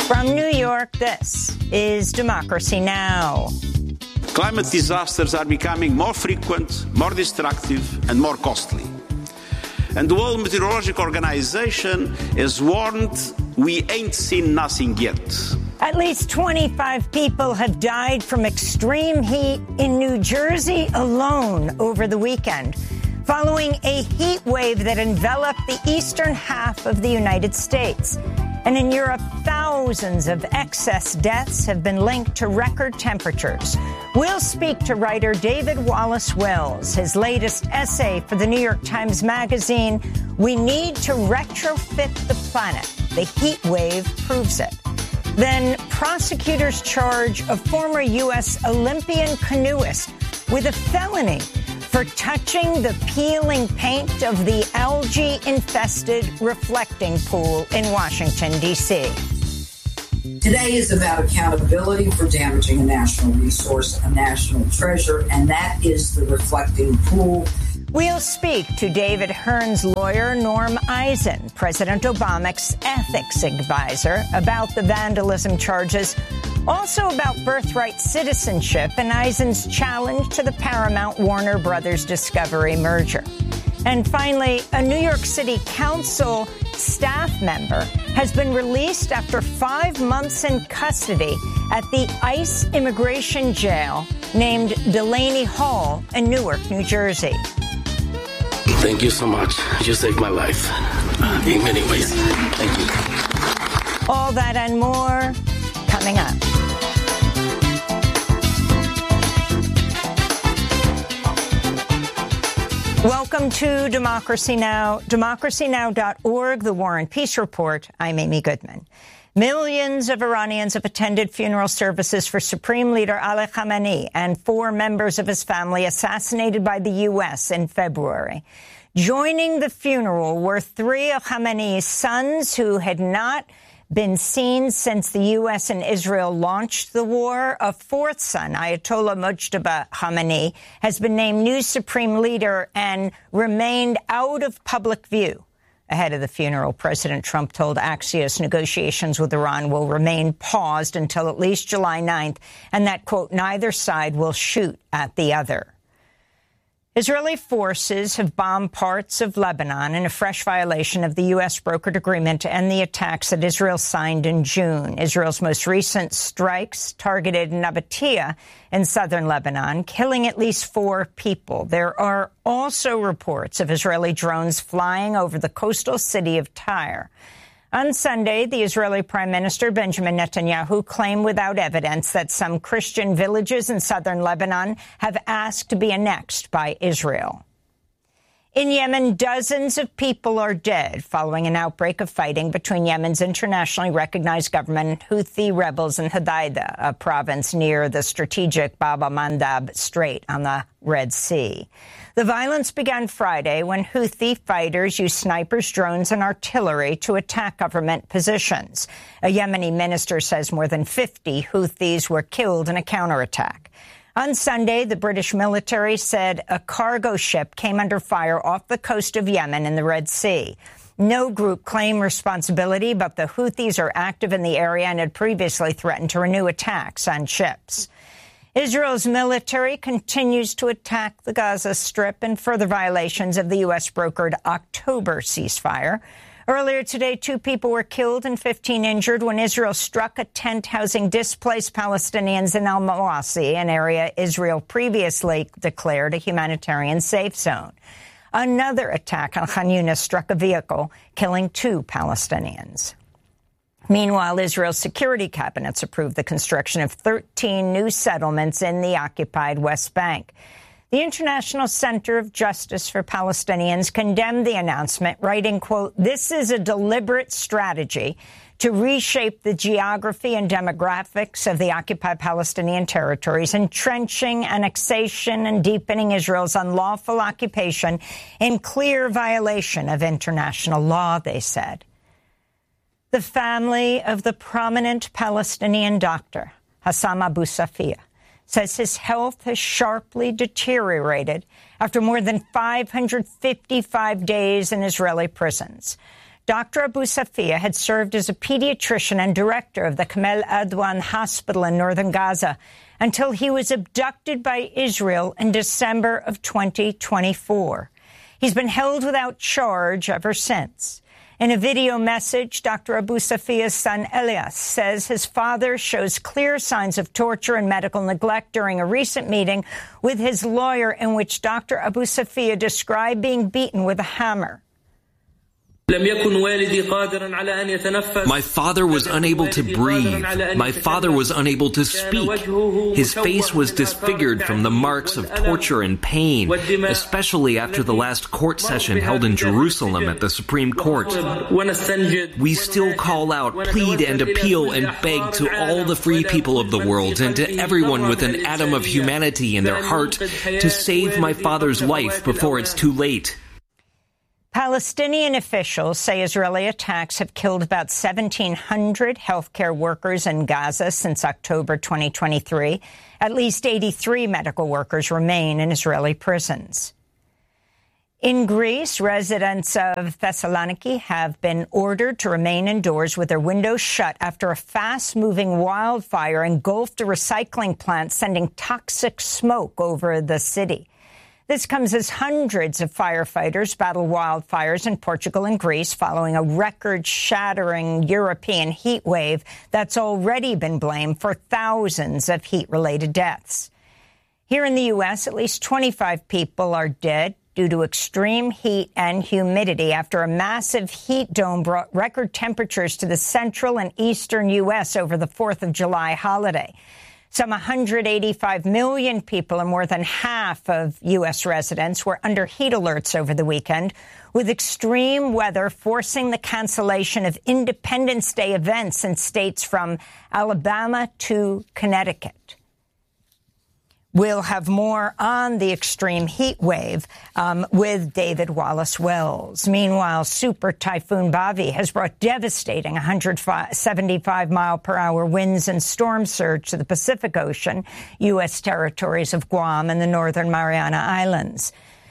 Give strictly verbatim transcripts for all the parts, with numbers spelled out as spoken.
From New York, this is Democracy Now! Climate disasters are becoming more frequent, more destructive, and more costly. And the World Meteorological Organization has warned we ain't seen nothing yet. At least twenty-five people have died from extreme heat in New Jersey alone over the weekend, following a heat wave that enveloped the eastern half of the United States. And in Europe, thousands of excess deaths have been linked to record temperatures. We'll speak to writer David Wallace Wells. His latest essay for the New York Times Magazine, We Need to Retrofit the Planet. The heat wave proves it. Then prosecutors charge a former U S Olympian canoeist with a felony for touching the peeling paint of the algae-infested reflecting pool in Washington, D C Today is about accountability for damaging a national resource, a national treasure, and that is the reflecting pool. We'll speak to David Hearn's lawyer, Norm Eisen, President Obama's ethics advisor, about the vandalism charges, also about birthright citizenship and Eisen's challenge to the Paramount-Warner Brothers Discovery merger. And finally, a New York City Council staff member has been released after five months in custody at the ICE immigration jail named Delaney Hall in Newark, New Jersey. Thank you so much. You saved my life uh, in many ways. Thank you. All that and more coming up. Welcome to Democracy Now!, democracy now dot org, the War and Peace Report. I'm Amy Goodman. Millions of Iranians have attended funeral services for Supreme Leader Ali Khamenei and four members of his family assassinated by the U S in February. Joining the funeral were three of Khamenei's sons who had not been seen since the U S and Israel launched the war. A fourth son, Ayatollah Mojtaba Khamenei, has been named new supreme leader and remained out of public view. Ahead of the funeral, President Trump told Axios negotiations with Iran will remain paused until at least July ninth, and that, quote, neither side will shoot at the other. Israeli forces have bombed parts of Lebanon in a fresh violation of the U S brokered agreement to end the attacks that Israel signed in June. Israel's most recent strikes targeted Nabatea in southern Lebanon, killing at least four people. There are also reports of Israeli drones flying over the coastal city of Tyre. On Sunday, the Israeli Prime Minister Benjamin Netanyahu claimed without evidence that some Christian villages in southern Lebanon have asked to be annexed by Israel. In Yemen, dozens of people are dead following an outbreak of fighting between Yemen's internationally recognized government and Houthi rebels in Hodeidah, a province near the strategic Bab el-Mandab Strait on the Red Sea. The violence began Friday when Houthi fighters used snipers, drones, and artillery to attack government positions. A Yemeni minister says more than fifty Houthis were killed in a counterattack. On Sunday, the British military said a cargo ship came under fire off the coast of Yemen in the Red Sea. No group claimed responsibility, but the Houthis are active in the area and had previously threatened to renew attacks on ships. Israel's military continues to attack the Gaza Strip in further violations of the U S-brokered October ceasefire. Earlier today, two people were killed and fifteen injured when Israel struck a tent housing displaced Palestinians in Al-Mawasi, an area Israel previously declared a humanitarian safe zone. Another attack on Khan Yunis struck a vehicle, killing two Palestinians. Meanwhile, Israel's security cabinets approved the construction of thirteen new settlements in the occupied West Bank. The International Center of Justice for Palestinians condemned the announcement, writing, quote, this is a deliberate strategy to reshape the geography and demographics of the occupied Palestinian territories, entrenching annexation and deepening Israel's unlawful occupation in clear violation of international law, they said. The family of the prominent Palestinian doctor, Hassam Abu Safia, says his health has sharply deteriorated after more than five hundred fifty-five days in Israeli prisons. Doctor Abu Safia had served as a pediatrician and director of the Kamel Adwan Hospital in northern Gaza until he was abducted by Israel in December of twenty twenty-four. He's been held without charge ever since. In a video message, Doctor Abu Safia's son Elias says his father shows clear signs of torture and medical neglect during a recent meeting with his lawyer in which Doctor Abu Safia described being beaten with a hammer. My father was unable to breathe. My father was unable to speak. His face was disfigured from the marks of torture and pain, especially after the last court session held in Jerusalem at the Supreme Court. We still call out, plead and appeal and beg to all the free people of the world and to everyone with an atom of humanity in their heart to save my father's life before it's too late. Palestinian officials say Israeli attacks have killed about seventeen hundred healthcare workers in Gaza since October twenty twenty-three. At least eighty-three medical workers remain in Israeli prisons. In Greece, residents of Thessaloniki have been ordered to remain indoors with their windows shut after a fast-moving wildfire engulfed a recycling plant, sending toxic smoke over the city. This comes as hundreds of firefighters battle wildfires in Portugal and Greece following a record-shattering European heat wave that's already been blamed for thousands of heat-related deaths. Here in the U S, at least twenty-five people are dead due to extreme heat and humidity after a massive heat dome brought record temperatures to the central and eastern U S over the fourth of July holiday. Some one hundred eighty-five million people, and more than half of U S residents, were under heat alerts over the weekend, with extreme weather forcing the cancellation of Independence Day events in states from Alabama to Connecticut. We'll have more on the extreme heat wave um, with David Wallace-Wells. Meanwhile, Super Typhoon Bavi has brought devastating one hundred seventy-five mile per hour winds and storm surge to the Pacific Ocean, U S territories of Guam and the Northern Mariana Islands.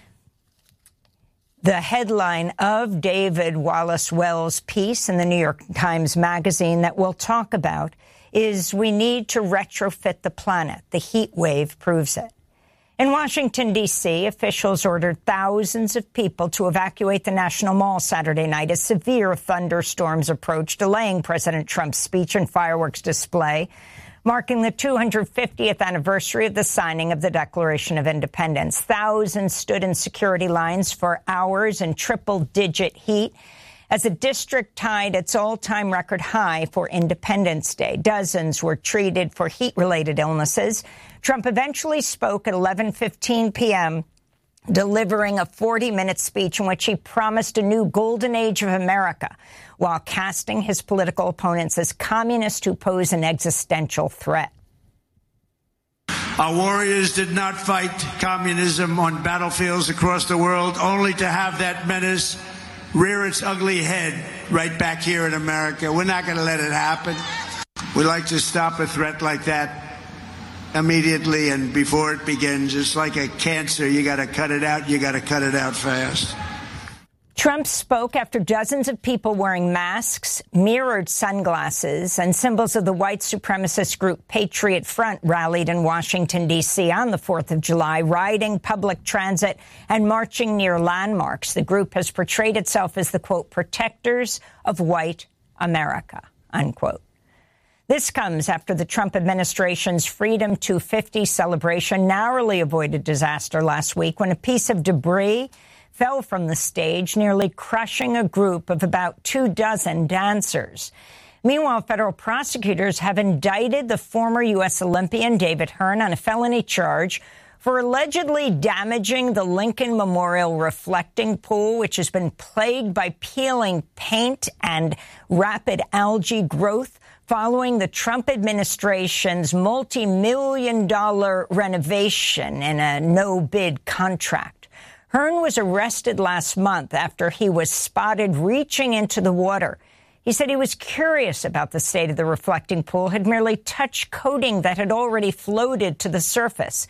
The headline of David Wallace-Wells' piece in the New York Times Magazine that we'll talk about is "We need to retrofit the planet. The heat wave proves it." In Washington, D C, officials ordered thousands of people to evacuate the National Mall Saturday night as severe thunderstorms approached, delaying President Trump's speech and fireworks display, marking the two hundred fiftieth anniversary of the signing of the Declaration of Independence. Thousands stood in security lines for hours in triple-digit heat as the district tied its all-time record high for Independence Day. Dozens were treated for heat-related illnesses. Trump eventually spoke at eleven fifteen p.m., delivering a forty-minute speech in which he promised a new golden age of America while casting his political opponents as communists who pose an existential threat. Our warriors did not fight communism on battlefields across the world only to have that menace rear its ugly head right back here in America. We're not going to let it happen. We like to stop a threat like that immediately and before it begins. It's like a cancer. You got to cut it out. You got to cut it out fast. Trump spoke after dozens of people wearing masks, mirrored sunglasses, and symbols of the white supremacist group Patriot Front rallied in Washington, D C on the fourth of July, riding public transit and marching near landmarks. The group has portrayed itself as the, quote, protectors of white America, unquote. This comes after the Trump administration's Freedom two fifty celebration narrowly avoided disaster last week when a piece of debris fell from the stage, nearly crushing a group of about two dozen dancers. Meanwhile, federal prosecutors have indicted the former U S Olympian David Hearn on a felony charge for allegedly damaging the Lincoln Memorial reflecting pool, which has been plagued by peeling paint and rapid algae growth following the Trump administration's multi-million dollar renovation in a no-bid contract. Hearn was arrested last month after he was spotted reaching into the water. He said he was curious about the state of the reflecting pool, had merely touched coating that had already floated to the surface.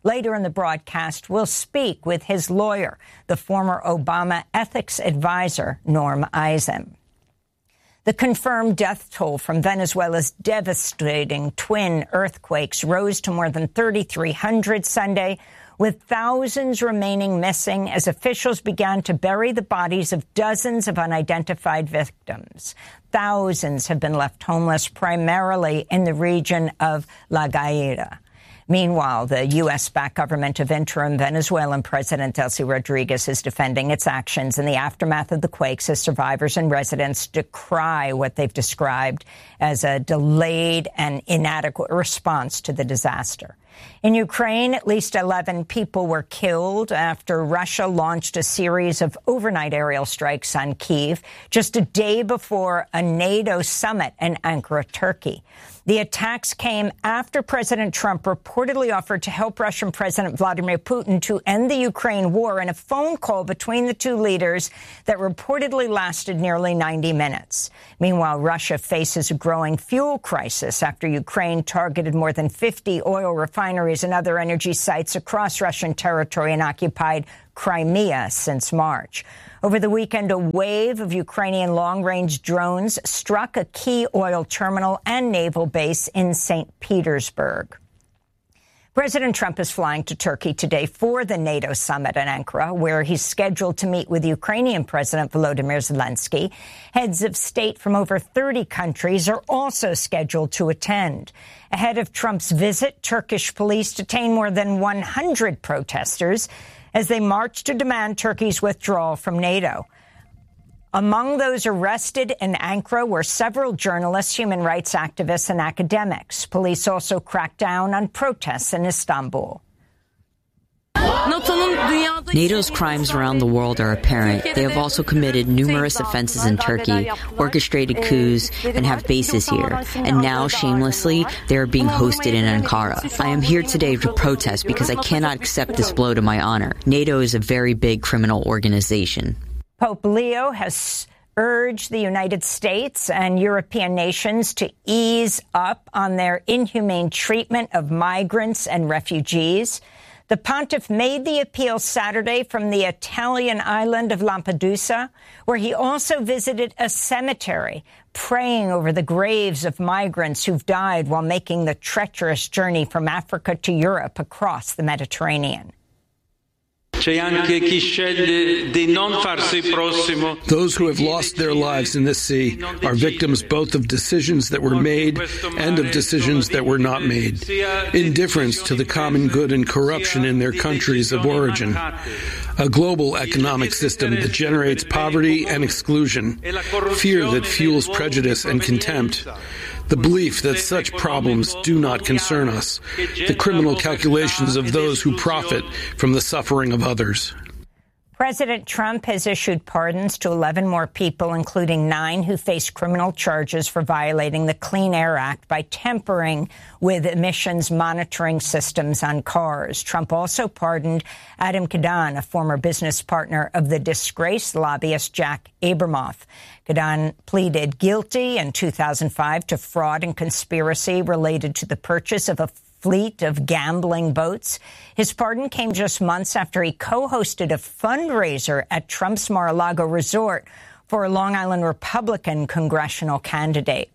Later in the broadcast, we'll speak with his lawyer, the former Obama ethics advisor, Norm Eisen. The confirmed death toll from Venezuela's devastating twin earthquakes rose to more than thirty-three hundred Sunday, with thousands remaining missing as officials began to bury the bodies of dozens of unidentified victims. Thousands have been left homeless, primarily in the region of La Guaira. Meanwhile, the U S-backed government of interim Venezuelan President Delcy Rodriguez is defending its actions in the aftermath of the quakes as survivors and residents decry what they've described as a delayed and inadequate response to the disaster. In Ukraine, at least eleven people were killed after Russia launched a series of overnight aerial strikes on Kyiv just a day before a NATO summit in Ankara, Turkey. The attacks came after President Trump reportedly offered to help Russian President Vladimir Putin to end the Ukraine war in a phone call between the two leaders that reportedly lasted nearly ninety minutes. Meanwhile, Russia faces a growing fuel crisis after Ukraine targeted more than fifty oil refineries and other energy sites across Russian territory and occupied Crimea since March. Over the weekend, a wave of Ukrainian long-range drones struck a key oil terminal and naval base in Saint Petersburg. President Trump is flying to Turkey today for the NATO summit in Ankara, where he's scheduled to meet with Ukrainian President Volodymyr Zelensky. Heads of state from over thirty countries are also scheduled to attend. Ahead of Trump's visit, Turkish police detained more than one hundred protesters as they marched to demand Turkey's withdrawal from NATO. Among those arrested in Ankara were several journalists, human rights activists, and academics. Police also cracked down on protests in Istanbul. NATO's crimes around the world are apparent. They have also committed numerous offenses in Turkey, orchestrated coups, and have bases here. And now, shamelessly, they are being hosted in Ankara. I am here today to protest because I cannot accept this blow to my honor. NATO is a very big criminal organization. Pope Leo has urged the United States and European nations to ease up on their inhumane treatment of migrants and refugees. The pontiff made the appeal Saturday from the Italian island of Lampedusa, where he also visited a cemetery, praying over the graves of migrants who've died while making the treacherous journey from Africa to Europe across the Mediterranean. Those who have lost their lives in this sea are victims both of decisions that were made and of decisions that were not made. Indifference to the common good and corruption in their countries of origin. A global economic system that generates poverty and exclusion. Fear that fuels prejudice and contempt. The belief that such problems do not concern us, the criminal calculations of those who profit from the suffering of others. President Trump has issued pardons to eleven more people, including nine who face criminal charges for violating the Clean Air Act by tampering with emissions monitoring systems on cars. Trump also pardoned Adam Kadon, a former business partner of the disgraced lobbyist Jack Abramoff. Kadon pleaded guilty in two thousand five to fraud and conspiracy related to the purchase of a fleet of gambling boats. His pardon came just months after he co-hosted a fundraiser at Trump's Mar-a-Lago resort for a Long Island Republican congressional candidate.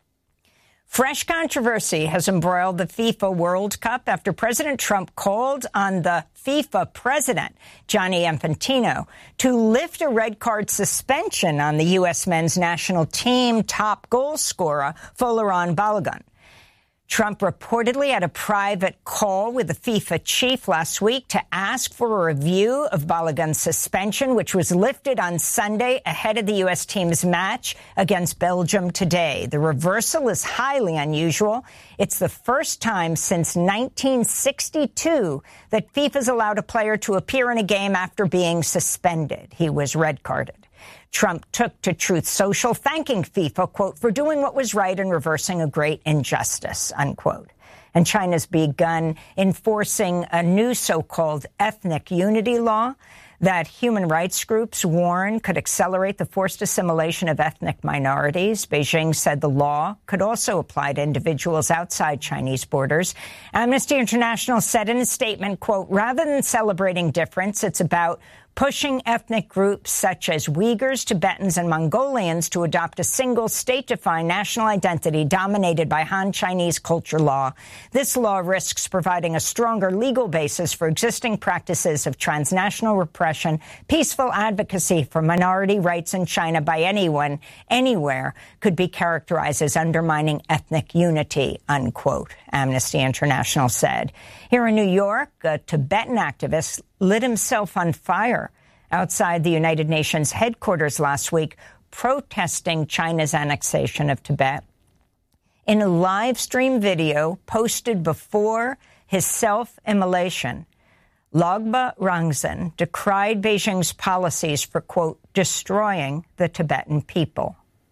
Fresh controversy has embroiled the FIFA World Cup after President Trump called on the FIFA president, Gianni Infantino, to lift a red card suspension on the U S men's national team top goal scorer, Folarin Balogun. Trump reportedly had a private call with the FIFA chief last week to ask for a review of Balogun's suspension, which was lifted on Sunday ahead of the U S team's match against Belgium today. The reversal is highly unusual. It's the first time since nineteen sixty-two that FIFA's allowed a player to appear in a game after being suspended. He was red-carded. Trump took to Truth Social, thanking FIFA, quote, for doing what was right and reversing a great injustice, unquote. And China's begun enforcing a new so-called ethnic unity law. that human rights groups warn could accelerate the forced assimilation of ethnic minorities. Beijing said the law could also apply to individuals outside Chinese borders. Amnesty International said in a statement, quote, rather than celebrating difference, it's about pushing ethnic groups such as Uyghurs, Tibetans, and Mongolians to adopt a single state-defined national identity dominated by Han Chinese culture law. This law risks providing a stronger legal basis for existing practices of transnational repression. Peaceful advocacy for minority rights in China by anyone, anywhere, could be characterized as undermining ethnic unity, unquote, Amnesty International said. Here in New York, a Tibetan activist lit himself on fire outside the United Nations headquarters last week, protesting China's annexation of Tibet. In a live stream video posted before his self-immolation, Logba Rangzin decried Beijing's policies for, quote, destroying the Tibetan people.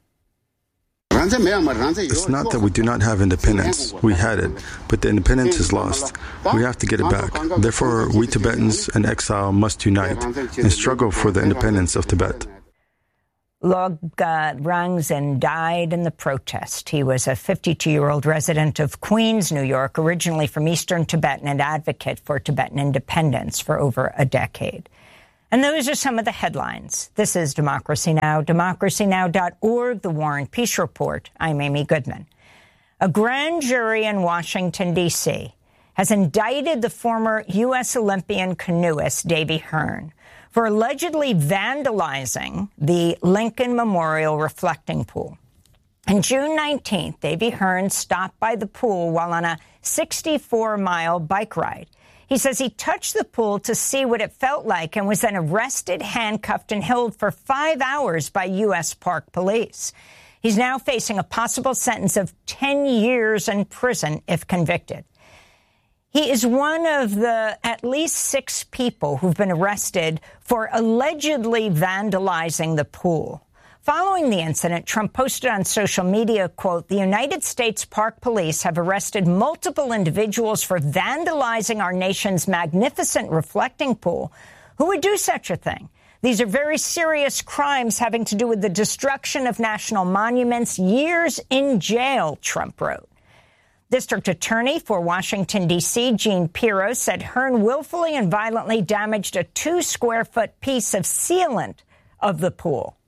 It's not that we do not have independence. We had it, but the independence is lost. We have to get it back. Therefore, we Tibetans in exile must unite and struggle for the independence of Tibet. Logba Rangzin died in the protest. He was a fifty-two-year-old resident of Queens, New York, originally from eastern Tibet and an advocate for Tibetan independence for over a decade. And those are some of the headlines. This is Democracy Now!, democracy now dot org, The War and Peace Report. I'm Amy Goodman. A grand jury in Washington, D C has indicted the former U S Olympian canoeist Davy Hearn for allegedly vandalizing the Lincoln Memorial reflecting pool. On June nineteenth, Davy Hearn stopped by the pool while on a sixty-four mile bike ride. He says he touched the pool to see what it felt like and was then arrested, handcuffed, and held for five hours by U S Park Police. He's now facing a possible sentence of ten years in prison if convicted. He is one of the at least six people who've been arrested for allegedly vandalizing the pool. Following the incident, Trump posted on social media, quote, the United States Park Police have arrested multiple individuals for vandalizing our nation's magnificent reflecting pool. Who would do such a thing? These are very serious crimes having to do with the destruction of national monuments. Years in jail, Trump wrote. District Attorney for Washington, D C, Jean Pirro, said Hearn willfully and violently damaged a two square foot piece of sealant of the pool.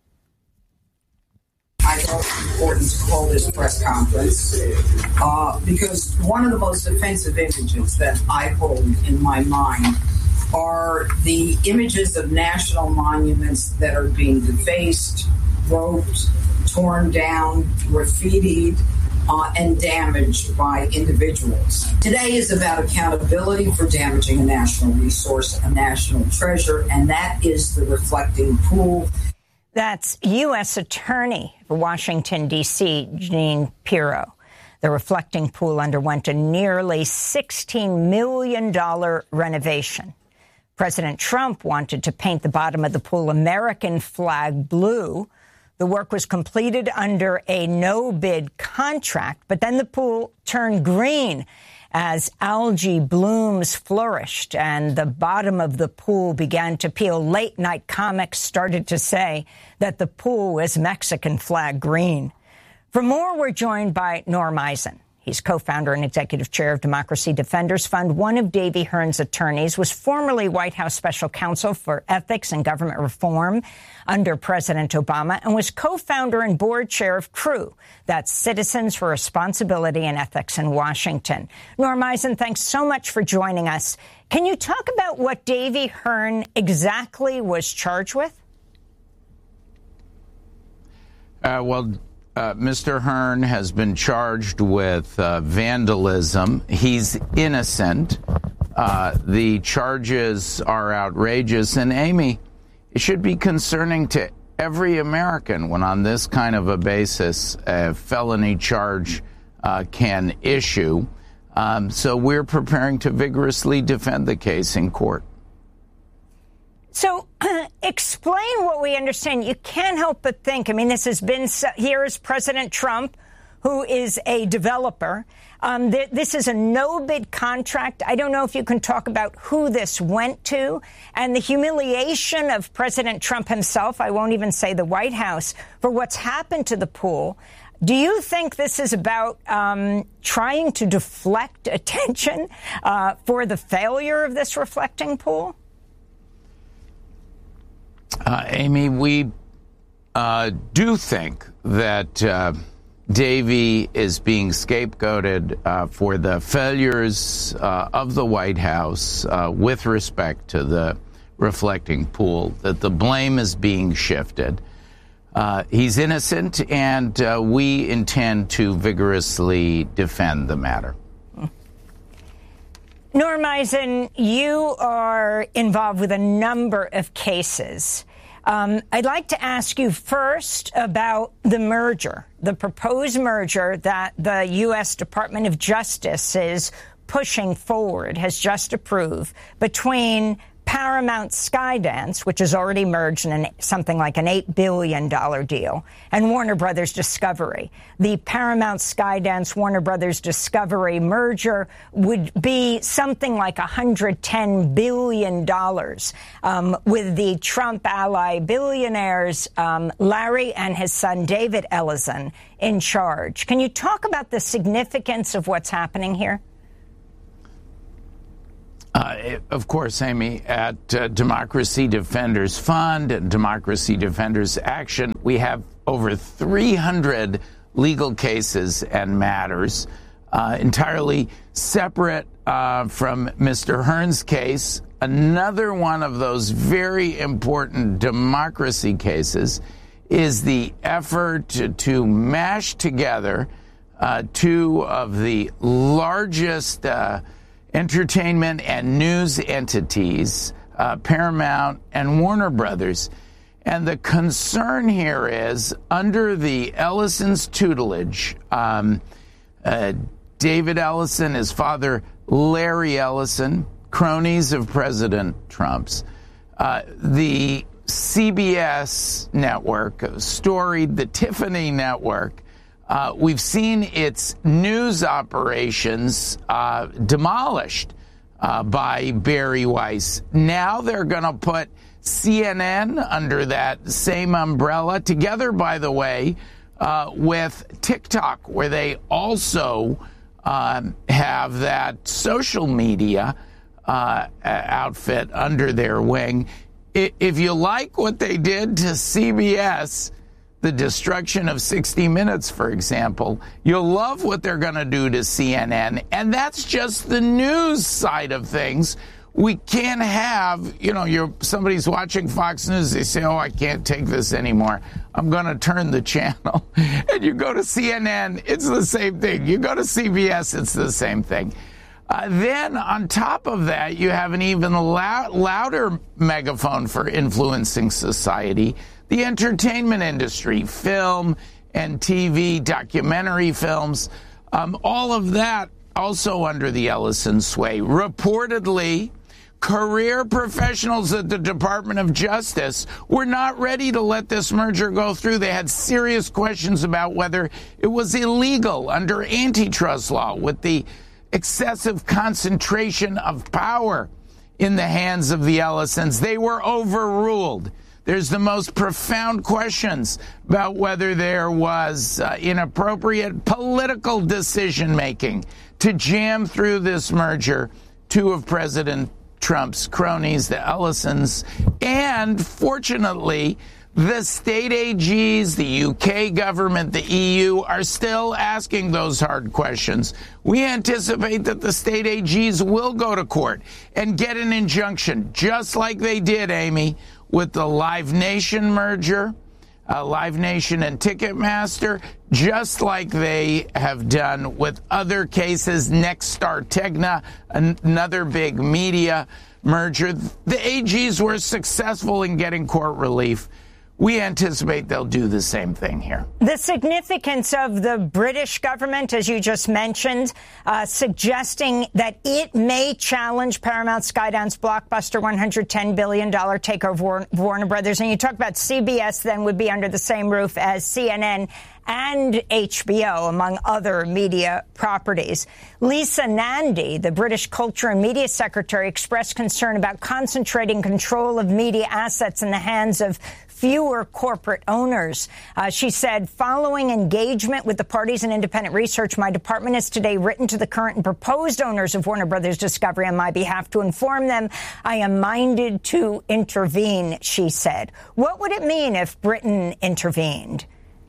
I felt important to call this press conference uh, because one of the most offensive images that I hold in my mind are the images of national monuments that are being defaced, roped, torn down, graffitied, uh, and damaged by individuals. Today is about accountability for damaging a national resource, a national treasure, and that is the reflecting pool. That's U S Attorney for Washington, D C, Jean Pirro. The reflecting pool underwent a nearly sixteen million dollars renovation. President Trump wanted to paint the bottom of the pool American flag blue. The work was completed under a no-bid contract, but then the pool turned green as algae blooms flourished and the bottom of the pool began to peel. Late-night comics started to say that the pool was Mexican flag green. For more, we're joined by Norm Eisen. He's co-founder and executive chair of Democracy Defenders Fund. One of Davy Hearn's attorneys was formerly White House special counsel for ethics and government reform under President Obama and was co-founder and board chair of C R E W, that's Citizens for Responsibility and Ethics in Washington. Norm Eisen, thanks so much for joining us. Can you talk about what Davy Hearn exactly was charged with? Uh, well, Uh, Mister Hearn has been charged with uh, vandalism. He's innocent. Uh, the charges are outrageous. And, Amy, it should be concerning to every American when on this kind of a basis a felony charge uh, can issue. Um, so we're preparing to vigorously defend the case in court. So uh, explain what we understand. You can't help but think, I mean, this has been, here is President Trump, who is a developer. Um, th- this is a no-bid contract. I don't know if you can talk about who this went to and the humiliation of President Trump himself. I won't even say the White House for what's happened to the pool. Do you think this is about um, trying to deflect attention uh, for the failure of this reflecting pool? Uh, Amy, we uh, do think that uh, Davy is being scapegoated uh, for the failures uh, of the White House uh, with respect to the reflecting pool, that the blame is being shifted. Uh, he's innocent, and uh, we intend to vigorously defend the matter. Norm Eisen, you are involved with a number of cases. Um, I'd like to ask you first about the merger, the proposed merger that the U S Department of Justice is pushing forward, has just approved, between Paramount Skydance, which has already merged in an, something like an eight billion dollars deal, and Warner Brothers Discovery. The Paramount Skydance Warner Brothers Discovery merger would be something like one hundred ten billion dollars, um, with the Trump ally billionaires um, Larry and his son David Ellison in charge. Can you talk about the significance of what's happening here? Uh, of course, Amy, at uh, Democracy Defenders Fund and Democracy Defenders Action, we have over three hundred legal cases and matters uh, entirely separate uh, from Mister Hearn's case. Another one of those very important democracy cases is the effort to, to mash together uh, two of the largest uh, entertainment and news entities, uh, Paramount and Warner Brothers. And the concern here is, under the Ellison's tutelage, um, uh, David Ellison, his father Larry Ellison, cronies of President Trump's, uh, the C B S network, storied the Tiffany network, Uh, we've seen its news operations uh, demolished uh, by Barry Weiss. Now they're going to put C N N under that same umbrella, together, by the way, uh, with TikTok, where they also um, have that social media uh, outfit under their wing. If you like what they did to C B S, the destruction of sixty minutes, for example, you'll love what they're going to do to C N N. And that's just the news side of things. We can't have, you know, you're somebody's watching Fox News. They say, oh, I can't take this anymore. I'm going to turn the channel. And you go to C N N, it's the same thing. You go to C B S, it's the same thing. Uh, then on top of that, you have an even loud, louder megaphone for influencing society. The entertainment industry, film and T V, documentary films, um, all of that also under the Ellison sway. Reportedly, career professionals at the Department of Justice were not ready to let this merger go through. They had serious questions about whether it was illegal under antitrust law, with the excessive concentration of power in the hands of the Ellisons. They were overruled. There's the most profound questions about whether there was uh, inappropriate political decision-making to jam through this merger two of President Trump's cronies, the Ellisons, and fortunately, the state A Gs, the U K government, the E U are still asking those hard questions. We anticipate that the state A Gs will go to court and get an injunction, just like they did, Amy, with the Live Nation merger, uh, Live Nation and Ticketmaster, just like they have done with other cases, Nexstar Tegna, another big media merger. The A Gs were successful in getting court relief. we anticipate they'll do the same thing here. The significance of the British government, as you just mentioned, uh, suggesting that it may challenge Paramount Skydowns' blockbuster one hundred ten billion dollars takeover of Warner Brothers. And you talk about C B S then would be under the same roof as C N N and H B O, among other media properties. Lisa Nandy, the British Culture and Media Secretary, expressed concern about concentrating control of media assets in the hands of fewer corporate owners. Uh, she said, following engagement with the parties and independent research, my department has today written to the current and proposed owners of Warner Brothers Discovery on my behalf to inform them I am minded to intervene, she said. What would it mean if Britain intervened?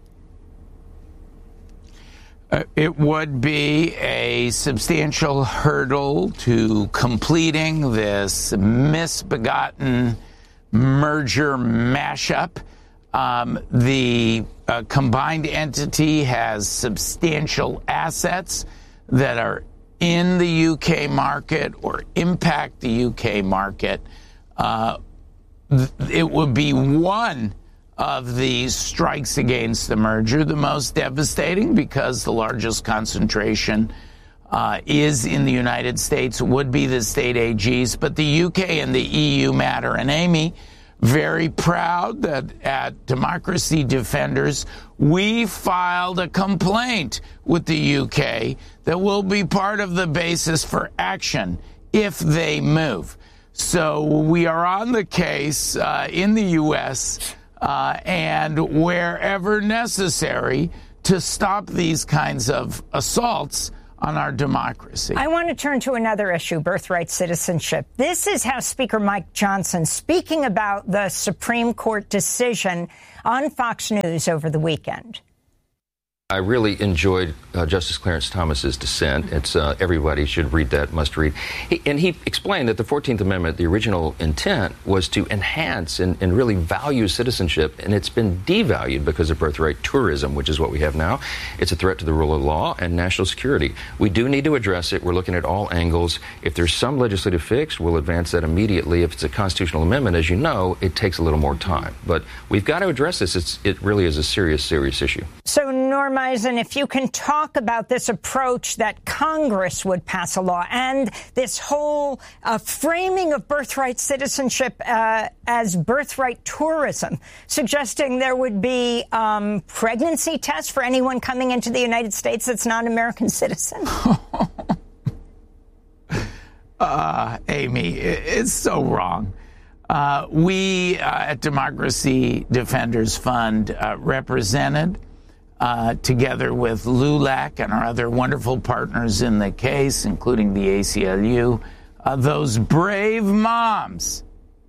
Uh, it would be a substantial hurdle to completing this misbegotten merger mashup. Um, the uh, combined entity has substantial assets that are in the U K market or impact the U K market. Uh, th- it would be one of the strikes against the merger, the most devastating, because the largest concentration uh, is in the United States, would be the state A Gs. But the U K and the E U matter. And Amy, very proud that at Democracy Defenders, we filed a complaint with the U K that will be part of the basis for action if they move. So we are on the case uh, in the U S Uh, and wherever necessary to stop these kinds of assaults on our democracy. I want to turn to another issue, birthright citizenship. This is how Speaker Mike Johnson, speaking about the Supreme Court decision on Fox News over the weekend. I really enjoyed uh, Justice Clarence Thomas's dissent. It's uh, everybody should read that, must read. He, and he explained that the fourteenth Amendment, the original intent, was to enhance and, and really value citizenship, and it's been devalued because of birthright tourism, which is what we have now. It's a threat to the rule of law and national security. We do need to address it. We're looking at all angles. If there's some legislative fix, we'll advance that immediately. If it's a constitutional amendment, as you know, it takes a little more time. But we've got to address this. It's, it really is a serious, serious issue. So, Norma, and if you can talk about this approach that Congress would pass a law and this whole uh, framing of birthright citizenship uh, as birthright tourism, suggesting there would be um, pregnancy tests for anyone coming into the United States that's not an American citizen. uh, Amy, it's so wrong. Uh, we uh, at Democracy Defenders Fund uh, represented Uh, together with LULAC and our other wonderful partners in the case, including the A C L U, uh, those brave moms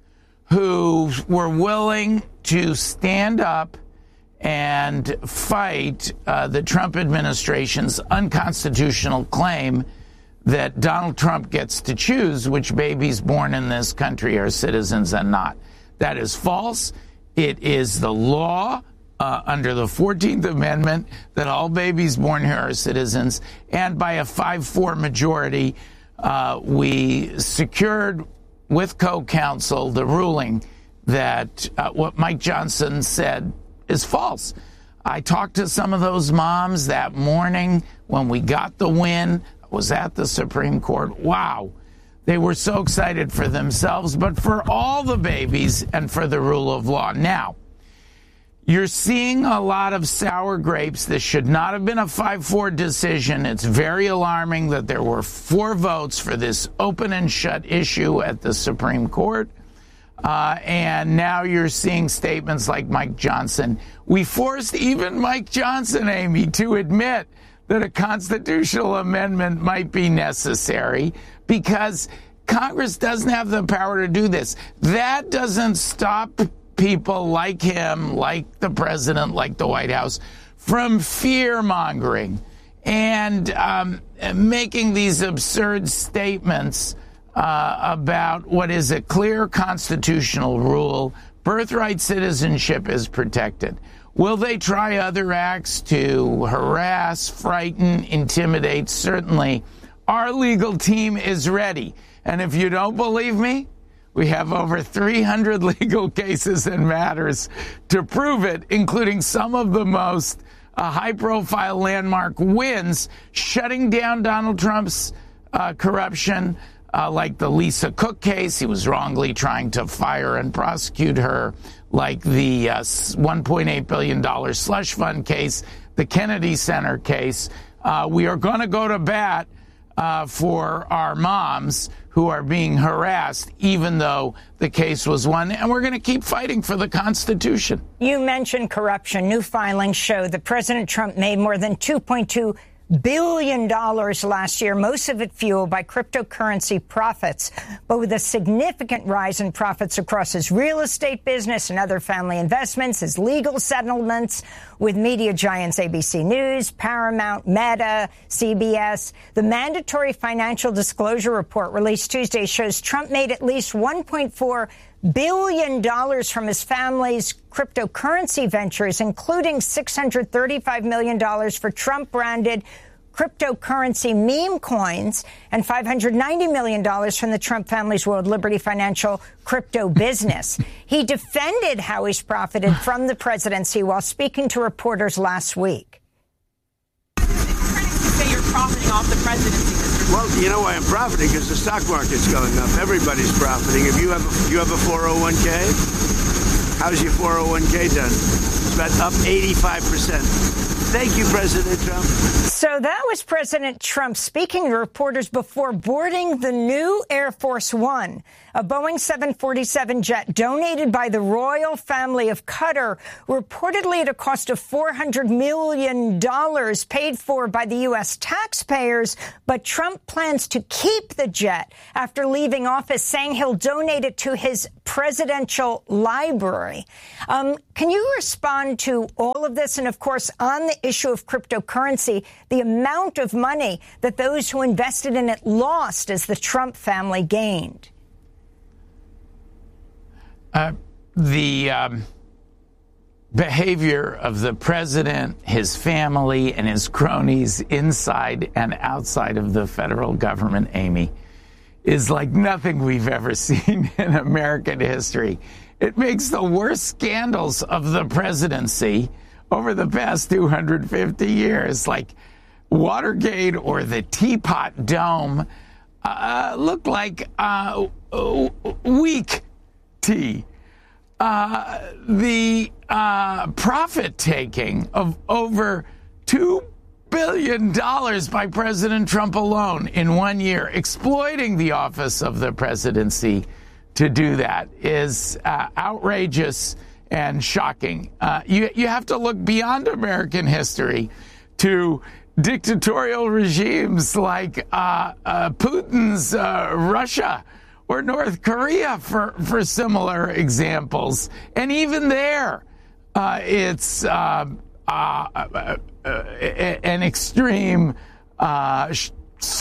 who were willing to stand up and fight uh, the Trump administration's unconstitutional claim that Donald Trump gets to choose which babies born in this country are citizens and not. That is false. It is the law Uh, under the fourteenth Amendment that all babies born here are citizens, and by a five four majority, uh, we secured with co-counsel the ruling that uh, what Mike Johnson said is false. I talked to some of those moms that morning when we got the win. I was at the Supreme Court. Wow. They were so excited for themselves, but for all the babies and for the rule of law. Now, you're seeing a lot of sour grapes. This should not have been a five four decision. It's very alarming that there were four votes for this open and shut issue at the Supreme Court. Uh, and now you're seeing statements like Mike Johnson. We forced even Mike Johnson, Amy, to admit that a constitutional amendment might be necessary because Congress doesn't have the power to do this. That doesn't stop people like him, like the president, like the White House, from fear-mongering and um, making these absurd statements uh, about what is a clear constitutional rule. Birthright citizenship is protected. Will they try other acts to harass, frighten, intimidate? Certainly. Our legal team is ready. And if you don't believe me, We have over three hundred legal cases and matters to prove it, including some of the most uh, high-profile landmark wins, shutting down Donald Trump's uh, corruption, uh, like the Lisa Cook case. He was wrongly trying to fire and prosecute her, like the uh, one point eight billion dollars slush fund case, the Kennedy Center case. Uh, we are going to go to bat uh, for our moms who are being harassed, even though the case was won, and we're going to keep fighting for the Constitution. You mentioned corruption. New filings show that President Trump made more than two point two billion dollars last year, most of it fueled by cryptocurrency profits. But with a significant rise in profits across his real estate business and other family investments, his legal settlements with media giants A B C News, Paramount, Meta, C B S. The mandatory financial disclosure report released Tuesday shows Trump made at least one point four billion dollars from his family's cryptocurrency ventures, including six hundred thirty-five million dollars for Trump-branded cryptocurrency meme coins and five hundred ninety million dollars from the Trump family's World Liberty Financial crypto business. He defended how he's profited from the presidency while speaking to reporters last week. Critics say you're profiting off the presidency. Well, you know why I'm profiting? Because the stock market's going up. Everybody's profiting. If you have a, you have a four oh one k, how's your four oh one k done? It's about up eighty-five percent. Thank you, President Trump. So that was President Trump speaking to reporters before boarding the new Air Force One, a Boeing seven forty-seven jet donated by the royal family of Qatar, reportedly at a cost of four hundred million dollars, paid for by the U S taxpayers. But Trump plans to keep the jet after leaving office, saying he'll donate it to his presidential library. Um, can you respond to all of this? And, of course, on the issue of cryptocurrency, the amount of money that those who invested in it lost as the Trump family gained. Uh, the um, behavior of the president, his family, and his cronies inside and outside of the federal government, Amy, is like nothing we've ever seen in American history. It makes the worst scandals of the presidency over the past two hundred fifty years, like Watergate or the Teapot Dome, uh, look like uh, weak tea. Uh, the uh, profit-taking of over two billion dollars by President Trump alone in one year, exploiting the office of the presidency to do that, is uh, outrageous and shocking. Uh, you, you have to look beyond American history to dictatorial regimes like uh, uh, Putin's uh, Russia or North Korea for, for similar examples. And even there, uh, it's uh, uh, uh, uh, an extreme, uh, sh-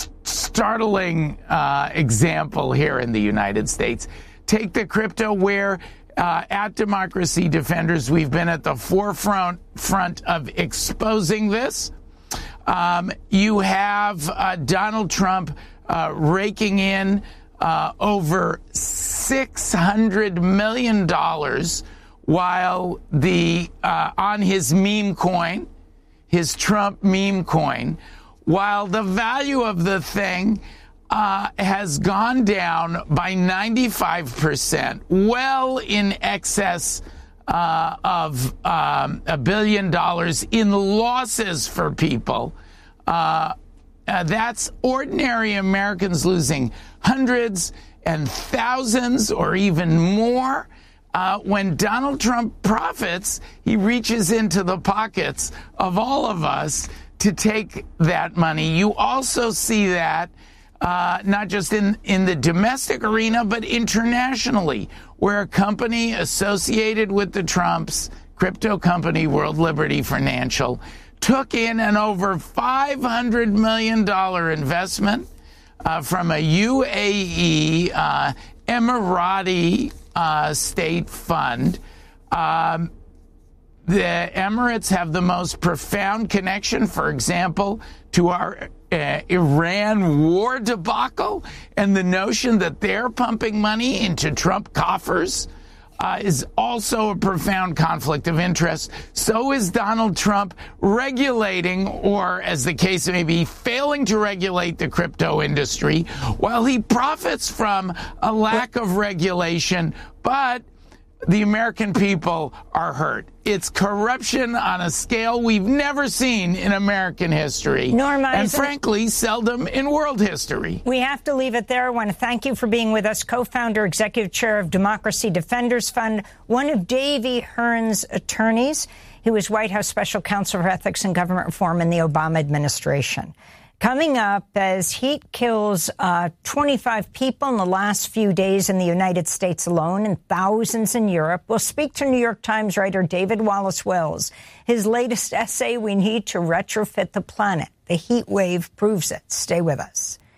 startling uh, example here in the United States. Take the crypto where uh, at Democracy Defenders, we've been at the forefront front of exposing this. Um, you have uh, Donald Trump uh, raking in Uh, over six hundred million dollars while the uh, on his meme coin, his Trump meme coin, while the value of the thing uh, has gone down by ninety-five percent, well in excess uh, of um, a billion dollars in losses for people. Uh, Uh, that's ordinary Americans losing hundreds and thousands or even more. Uh, when Donald Trump profits, he reaches into the pockets of all of us to take that money. You also see that uh, not just in, in the domestic arena, but internationally, where a company associated with the Trumps, crypto company World Liberty Financial, took in an over five hundred million dollars investment uh, from a U A E uh, Emirati uh, state fund. Um, the Emirates have the most profound connection, for example, to our uh, Iran war debacle and the notion that they're pumping money into Trump coffers uh, is also a profound conflict of interest. So is Donald Trump regulating, or as the case may be, failing to regulate the crypto industry, while he profits from a lack of regulation, but the American people are hurt. It's corruption on a scale we've never seen in American history. Norma, and frankly, seldom in world history. We have to leave it there. I want to thank you for being with us, co-founder, executive chair of Democracy Defenders Fund, one of Davey Hearn's attorneys. He was White House Special Counsel for Ethics and Government Reform in the Obama administration. Coming up, as heat kills uh, twenty-five people in the last few days in the United States alone and thousands in Europe, we'll speak to New York Times writer David Wallace Wells. His latest essay, We Need to Retrofit the Planet. The heat wave proves it. Stay with us.